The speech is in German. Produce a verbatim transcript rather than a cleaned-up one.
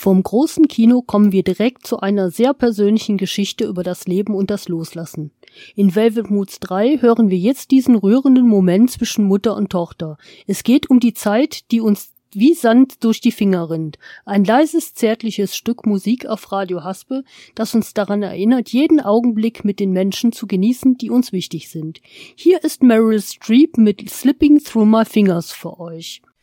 Vom großen Kino kommen wir direkt zu einer sehr persönlichen Geschichte über das Leben und das Loslassen. In Velvet Moods drei hören wir jetzt diesen rührenden Moment zwischen Mutter und Tochter. Es geht um die Zeit, die uns wie Sand durch die Finger rinnt. Ein leises, zärtliches Stück Musik auf Radio Haspe, das uns daran erinnert, jeden Augenblick mit den Menschen zu genießen, die uns wichtig sind. Hier ist Meryl Streep mit Slipping Through My Fingers für euch.